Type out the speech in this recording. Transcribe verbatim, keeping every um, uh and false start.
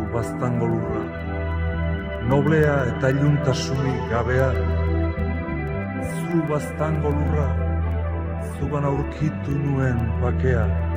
baztango lurra, noblea eta iluntasunik gabea, zu baztango lurra, zugan aurkitu nuen bakea.